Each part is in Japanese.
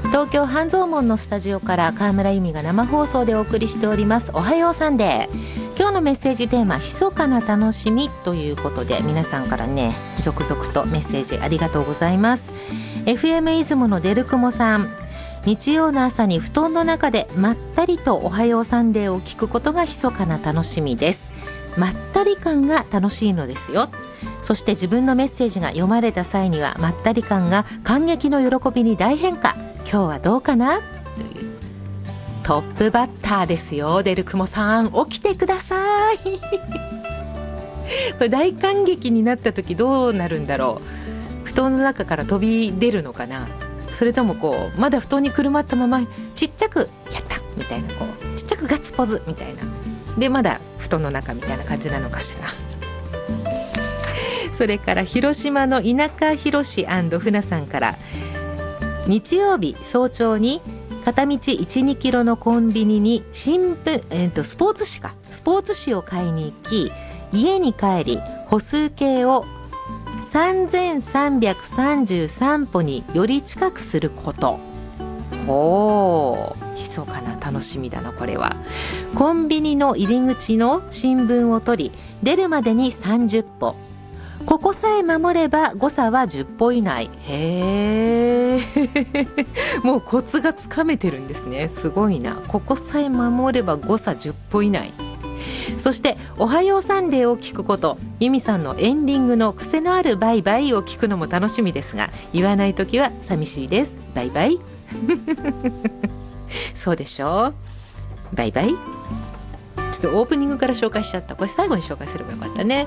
東京半蔵門のスタジオから川村由美が生放送でお送りしておりますおはようサンデー。今日のメッセージテーマ、密かな楽しみということで、皆さんからね続々とメッセージありがとうございます。 FM 出雲のデルクモさん、日曜の朝に布団の中でまったりとおはようサンデーを聞くことが密かな楽しみです。まったり感が楽しいのですよ。そして自分のメッセージが読まれた際にはまったり感が感激の喜びに大変化。今日はどうかなというトップバッターですよ。デルクモさん、起きてくださいこれ大感激になった時どうなるんだろう。布団の中から飛び出るのかな、それともこうまだ布団にくるまったままちっちゃくやったみたいな、こうちっちゃくガッツポーズみたいなでまだ布団の中みたいな感じなのかしらそれから広島の田舎広し&船さんから、日曜日早朝に片道 1,2 キロのコンビニに新聞、スポーツ紙を買いに行き、家に帰り歩数計を3333歩により近くすること。密かな楽しみだなこれは。コンビニの入り口の新聞を取り出るまでに30歩、ここさえ守れば誤差は10歩以内。へーもうコツがつかめてるんですね。すごいな。ここさえ守れば誤差10歩以内。そしておはようサンデーを聞くこと、由美さんのエンディングの癖のあるバイバイを聞くのも楽しみですが、言わないときは寂しいです。バイバイそうでしょう、バイバイ。ちょっとオープニングから紹介しちゃった。これ最後に紹介すればよかったね。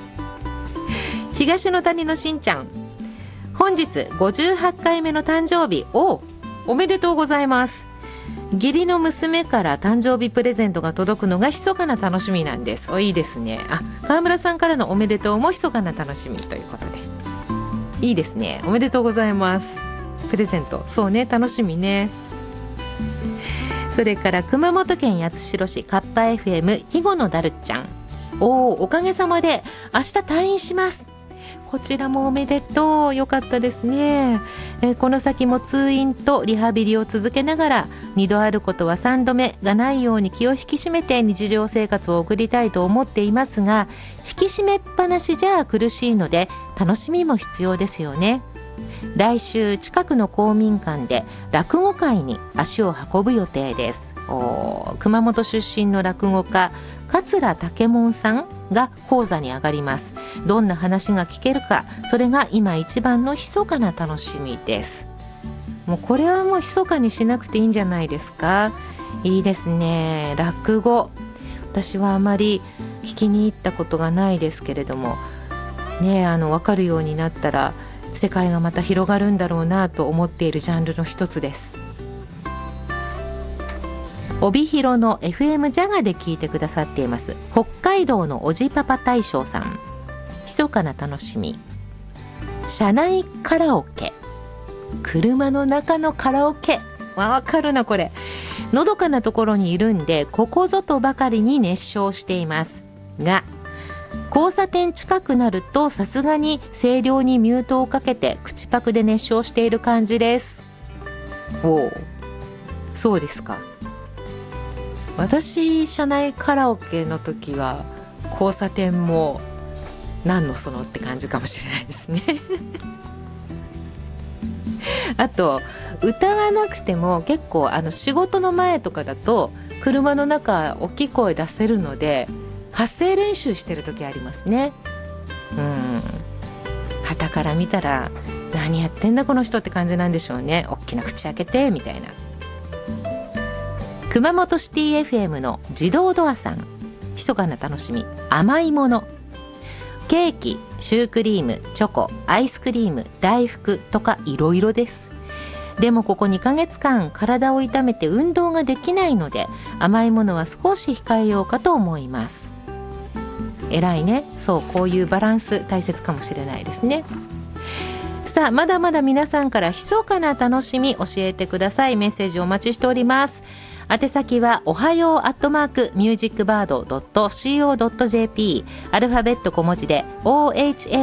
東の谷のしんちゃん、本日58回目の誕生日。おめでとうございます。義理の娘から誕生日プレゼントが届くのが密かな楽しみなんです。いいですね。川村さんからのおめでとうも密かな楽しみということでいいですね。おめでとうございます。プレゼント、そうね、楽しみね。それから熊本県八代市カッパ FM 肥後のだるっちゃん、おかげさまで明日退院します。こちらもおめでとう。よかったですね。この先も通院とリハビリを続けながら、2度あることは3度目がないように気を引き締めて日常生活を送りたいと思っていますが、引き締めっぱなしじゃ苦しいので楽しみも必要ですよね。来週近くの公民館で落語会に足を運ぶ予定です。熊本出身の落語家桂武門さんが講座に上がります。どんな話が聞けるか、それが今一番の密かな楽しみです。もうこれはもう密かにしなくていいんじゃないですか。いいですね。落語、私はあまり聞きに行ったことがないですけれどもね、分かるようになったら世界がまた広がるんだろうなと思っているジャンルの一つです。帯広の FM ジャガで聞いてくださっています北海道のおじパパ大将さん、密かな楽しみ、車内カラオケ。車の中のカラオケ、わかるなこれ。のどかなところにいるんでここぞとばかりに熱唱していますが、交差点近くなるとさすがに声量にミュートをかけて口パクで熱唱している感じです。そうですか。私車内カラオケの時は交差点も何のそのって感じかもしれないですねあと歌わなくても結構仕事の前とかだと車の中大きい声出せるので発声練習してる時ありますね。傍から見たら何やってんだこの人って感じなんでしょうね。大きな口開けてみたいな。熊本シティ FM の自動ドアさん、密かな楽しみ、甘いもの。ケーキ、シュークリーム、チョコ、アイスクリーム、大福とかいろいろです。でもここ2ヶ月間体を痛めて運動ができないので甘いものは少し控えようかと思います。偉いね。そう、こういうバランス大切かもしれないですね。さあ、まだまだ皆さんから密かな楽しみ教えてください。メッセージお待ちしております。宛先はおはよう@musicbird.co.jp、 アルファベット小文字で OHA